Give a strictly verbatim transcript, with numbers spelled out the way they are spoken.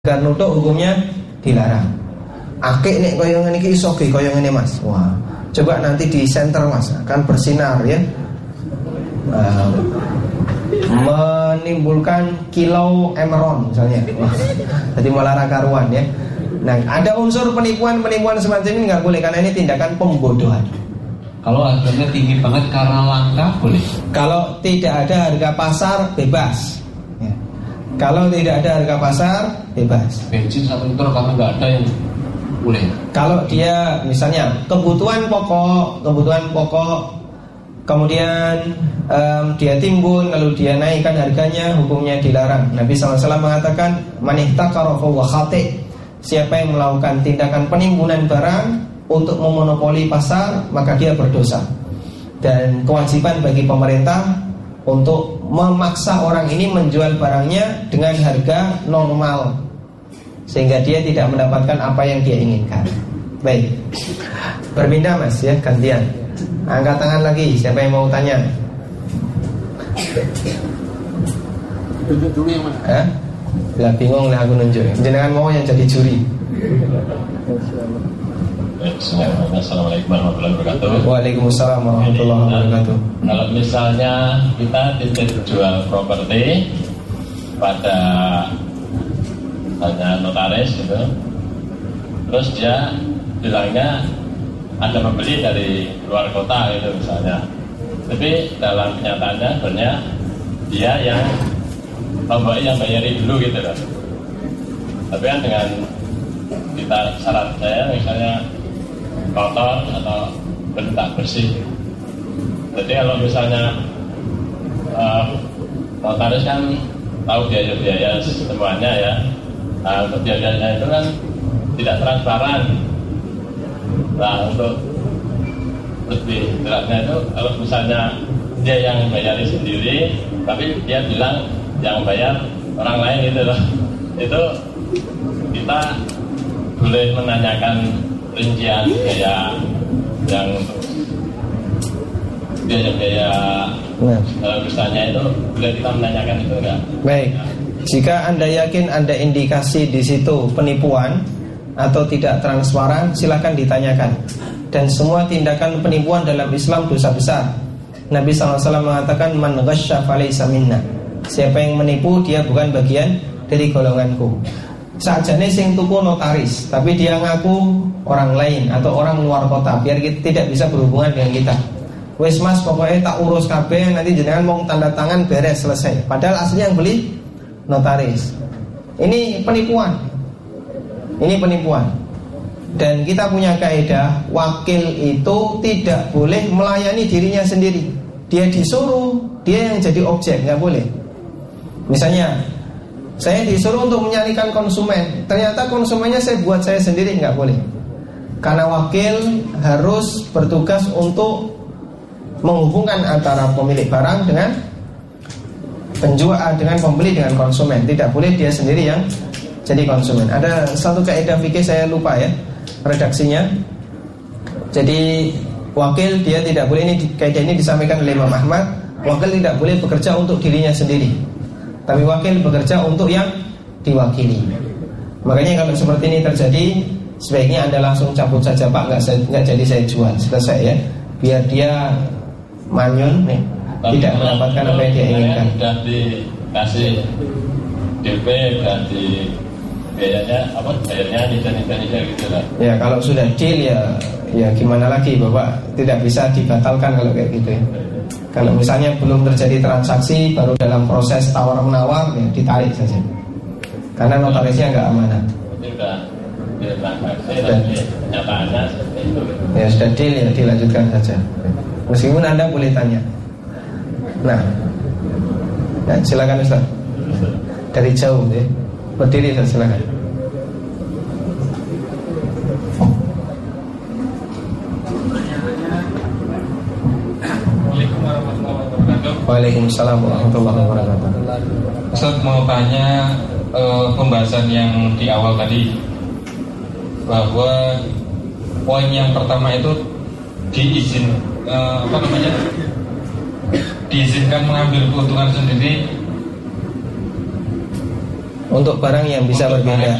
Kan nutuk hukumnya dilarang. Akik nek kaya ngene iki iso ge kaya ngene Mas. Wah, coba nanti di center Mas akan bersinar ya. Uh, menimbulkan kilau emeron misalnya. Wah, jadi malah karuan ya. Nah, ada unsur penipuan-penipuan semacam ini nggak boleh karena ini tindakan pembodohan. Kalau harganya tinggi banget karena langka boleh. Kalau tidak ada harga pasar bebas. Ya. Kalau tidak ada harga pasar bebas. Bensin satu liter karena nggak ada yang boleh. Kalau dia misalnya kebutuhan pokok, kebutuhan pokok, kemudian um, dia timbun lalu dia naikkan harganya, hukumnya dilarang. Nabi shallallahu alaihi wasallam mengatakan, man ihtakara fahuwa khati'. Siapa yang melakukan tindakan penimbunan barang untuk memonopoli pasar, maka dia berdosa. Dan kewajiban bagi pemerintah untuk memaksa orang ini menjual barangnya dengan harga normal, sehingga dia tidak mendapatkan apa yang dia inginkan. Baik, berpindah Mas ya, gantian. Angkat tangan lagi, siapa yang mau tanya? Tunjuk dulu yang mana? Hah? Lah bingung lah aku nunjuk. Jenengan mau yang jadi juri. Assalamualaikum warahmatullahi wabarakatuh. Waalaikumsalam warahmatullahi wabarakatuh. Kalau misalnya kita titip jual properti pada hanya notaris gitu, terus dia bilangnya ada pembeli dari luar kota gitu misalnya, tapi dalam kenyataannya sebenarnya dia yang pembeli yang bayari dulu gitu loh. Tapi kan dengan kita syarat saya misalnya kotor atau bentak bersih. Jadi kalau misalnya uh, notaris kan tahu biaya-biaya semuanya ya. Nah, untuk biaya-biaya itu kan tidak transparan. Nah, untuk lebih jelasnya itu kalau misalnya dia yang bayari sendiri, tapi dia bilang yang bayar orang lain gitu loh. Itu kita boleh menanyakan rincian biaya yang biaya-biaya nah. Misalnya itu boleh kita menanyakan itu enggak? Baik, jika Anda yakin ada indikasi di situ penipuan atau tidak transparan, silakan ditanyakan. Dan semua tindakan penipuan dalam Islam dosa besar. Nabi shallallahu alaihi wasallam mengatakan, man ghasya falaysa minna. Siapa yang menipu dia bukan bagian dari golonganku. Sajane sing tuku notaris, tapi dia ngaku orang lain atau orang luar kota, biar kita tidak bisa berhubungan dengan kita. Wes Mas, pokoknya tak urus kabeh, nanti jenengan mau tanda tangan beres selesai. Padahal aslinya yang beli notaris. Ini penipuan. Ini penipuan. Dan kita punya kaidah, wakil itu tidak boleh melayani dirinya sendiri. Dia disuruh, dia yang jadi objek, nggak boleh. Misalnya saya disuruh untuk menyarikan konsumen, ternyata konsumennya saya buat saya sendiri, nggak boleh. Karena wakil harus bertugas untuk menghubungkan antara pemilik barang dengan penjual, dengan pembeli, dengan konsumen. Tidak boleh dia sendiri yang jadi konsumen. Ada satu kaidah fikih saya lupa ya redaksinya. Jadi wakil dia tidak boleh, ini kaidah ini disampaikan oleh Imam Ahmad. Wakil tidak boleh bekerja untuk dirinya sendiri, tapi wakil bekerja untuk yang diwakili. Makanya kalau seperti ini terjadi, sebaiknya Anda langsung cabut saja Pak, nggak, nggak jadi saya jual, selesai ya. Biar dia manyun nih, tapi tidak mendapatkan apa yang dia inginkan. Sudah dikasih D P dan di biayanya apa? Bayarnya nyicil-nyicil gitu lah. Ya kalau sudah deal ya, ya gimana lagi Bapak, tidak bisa dibatalkan kalau kayak gitu ya. Kalau misalnya belum terjadi transaksi, baru dalam proses tawar menawar, ya ditarik saja. Karena notarisnya nggak amanah. Sudah ditransaksi, tapi kenyataannya seperti itu. Ya sudah deal ya dilanjutkan saja. Meskipun Anda boleh tanya. Nah, nah silakan Ustaz. Dari jauh ya, berdiri Ustaz, silakan. Waalaikumsalam warahmatullahi wabarakatuh. Ustaz mau tanya uh, pembahasan yang di awal tadi, bahwa poin yang pertama itu diizin uh, apa namanya diizinkan mengambil keuntungan sendiri Untuk barang yang bisa Untuk barang berbeda.